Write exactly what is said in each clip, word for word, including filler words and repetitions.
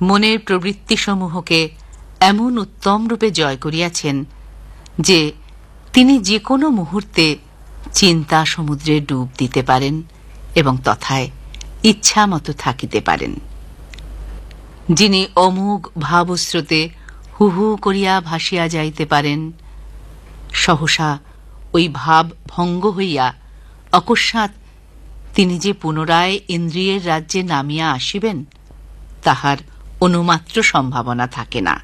মনের প্রবৃত্তিসমূহকে এমন উত্তম রূপে জয় করিয়াছেন যে তিনি যে কোনো মুহূর্তে চিন্তা সমুদ্রে ডুব দিতে পারেন এবং তথায় ইচ্ছা মতো থাকিতে পারেন। যিনি অমোঘ ভাবস্রোতে হু হু করিয়া ভাসিয়া যাইতে পারেন, সহসা ওই ভাব ভঙ্গ হইয়া অকস্মাৎ তিনি যে পুনরায় ইন্দ্রিয়ের রাজ্যে নামিয়া আসিবেন তাহার অনুমাত্র সম্ভাবনা থাকে না।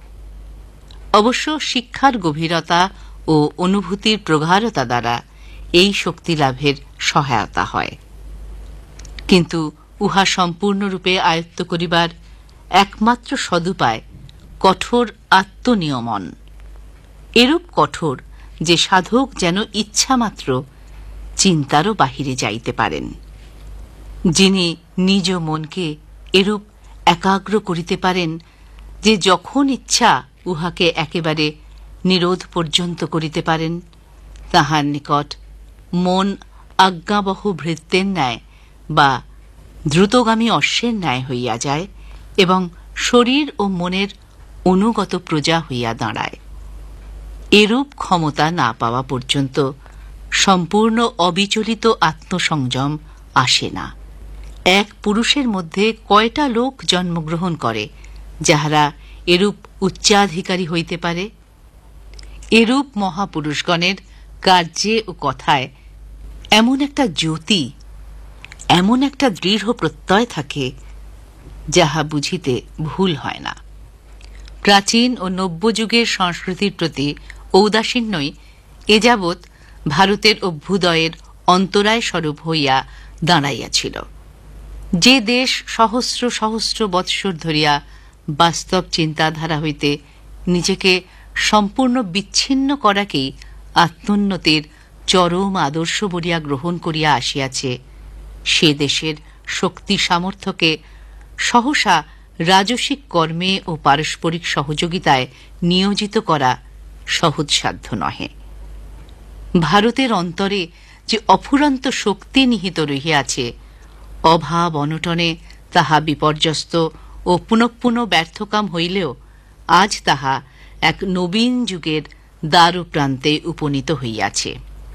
অবশ্য শিক্ষার গভীরতা ও অনুভূতির প্রগাঢ়তা দ্বারা এই শক্তি লাভের সহায়তা হয়, কিন্তু উহা সম্পূর্ণরূপে আয়ত্ত করিবার একমাত্র সদুপায় কঠোর আত্মনিয়মন। এরূপ কঠোর যে সাধক যেন ইচ্ছামাত্র চিন্তারও বাহিরে যাইতে পারেন। যিনি নিজ মনকে এরূপ একাগ্র করিতে পারেন যে যখন ইচ্ছা উহাকে একেবারে নিরোধ পর্যন্ত করিতে পারেন, তাহার নিকট মন আজ্ঞাবহ ভৃত্যের ন্যায় বা দ্রুতগামী অশ্বের ন্যায় হইয়া যায় এবং শরীর ও মনের অনুগত প্রজা হইয়া দাঁড়ায়। এরূপ ক্ষমতা না পাওয়া পর্যন্ত সম্পূর্ণ অবিচলিত আত্মসংযম আসে না। এক পুরুষের মধ্যে কয়টা লোক জন্মগ্রহণ করে যাহারা এরূপ উচ্চাধিকারী হইতে পারে? এরূপ মহাপুরুষগণের কার্যে ও কথায় এমন একটা জ্যোতি, এমন একটা দৃঢ় প্রত্যয় থাকে যাহা বুঝিতে ভুল হয় না। প্রাচীন ও নব্যযুগের সংস্কৃতির প্রতি ঔদাসীন্যই এ যাবৎ ভারতের অভ্যুদয়ের অন্তরায় স্বরূপ হইয়া দাঁড়াইয়াছিল। যে দেশ সহস্র সহস্র বৎসর ধরিয়া বাস্তব চিন্তাধারা হইতে নিজেকে সম্পূর্ণ বিচ্ছিন্ন করাকেই আত্মোন্নতির চরম আদর্শ বলিয়া গ্রহণ করিয়া আসিয়াছে, সে দেশের শক্তি সামর্থ্যকে সহসা রাজসিক কর্মে ও পারস্পরিক সহযোগিতায় নিয়োজিত করা সহজসাধ্য নহে। ভারতের অন্তরে যে অফুরন্ত শক্তি নিহিত রহিয়াছে, অভাব অনটনে তাহা বিপর্যস্ত ও পুনঃপুন ব্যর্থকাম হইলেও আজ তাহা এক নবীন যুগের দ্বারপ্রান্তে উপনীত হইয়াছে।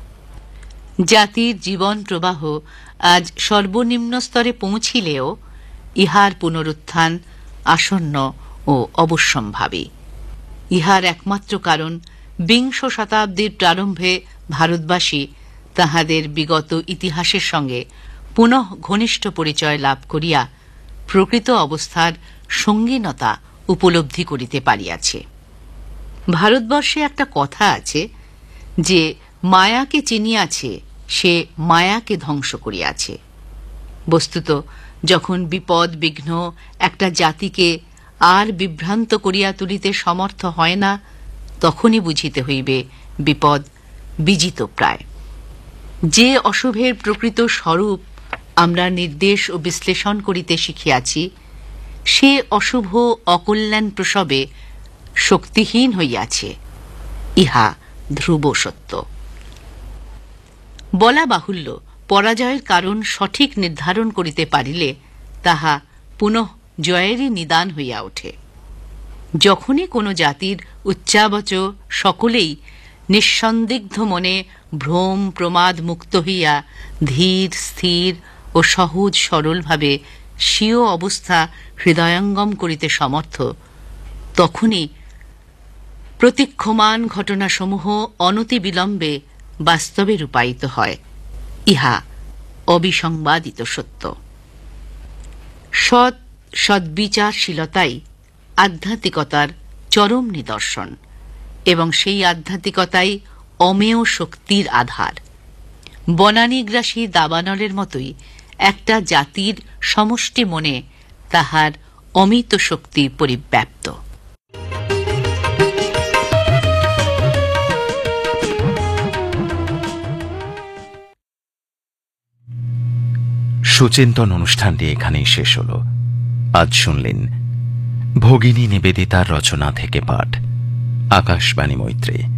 জাতির জীবন প্রবাহ আজ সর্বনিম্ন স্তরে পৌঁছিলেও ইহার পুনরুত্থান আসন্ন ও অবশ্যম্ভাবী। ইহার একমাত্র কারণ বিংশ শতাব্দীর প্রারম্ভে ভারতবাসী তাহাদের বিগত ইতিহাসের সঙ্গে পুনঃ ঘনিষ্ঠ পরিচয় লাভ করিয়া প্রকৃত অবস্থার সঙ্গীনতা উপলব্ধি করিতে পারিয়াছে। ভারতবর্ষে একটা কথা আছে যে মায়াকে চিনিয়াছে সে মায়াকে ধ্বংস করিয়াছে। বস্তুত যখন বিপদ বিঘ্ন একটা জাতিকে আর বিভ্রান্ত করিয়া তুলিতে সমর্থ হয় না, তখনই বুঝিতে হইবে বিপদ বিজিত প্রায়। যে অশুভের প্রকৃত স্বরূপ আমরা নির্দেশ ও বিশ্লেষণ করিতে শিখিয়াছি, সে অশুভ অকল্যাণ প্রসবে শক্তিহীন হইয়াছে, ইহা ধ্রুব সত্য। বলা বাহুল্য, পরাজয়ের কারণ সঠিক নির্ধারণ করিতে পারিলে তাহা পুনঃ জয়েরই নিদান হইয়া ওঠে। যখনই কোনো জাতির উচ্চাবচ সকলেই নিঃসন্দিগ্ধ মনে ভ্রম প্রমাদ মুক্ত হইয়া ধীর স্থির ও সহজ সরলভাবে স্বীয় অবস্থা হৃদয়ঙ্গম করিতে সমর্থ, তখনই প্রতীক্ষমান ঘটনাসমূহ অনতিবিলম্বে বাস্তবে রূপায়িত হয়, ইহা অবিসংবাদিত সত্য। সৎ সদ্বিচারশীলতাই আধ্যাত্মিকতার চরম নিদর্শন এবং সেই আধ্যাত্মিকতাই অমেয় শক্তির আধার। বনানীগ্রাসী দাবানলের মতোই একটা জাতির সমষ্টি মনে তাহার অমিত শক্তি পরিব্যাপ্ত। সুচিন্তন অনুষ্ঠানটি এখানেই শেষ হল। আজ শুনলেন ভগিনী নিবেদিতার রচনা থেকে পাঠ, আকাশবাণী মৈত্রী।